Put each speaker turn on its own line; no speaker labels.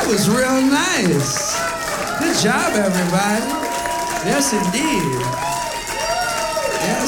That was real nice. Good job, everybody. Yes, indeed.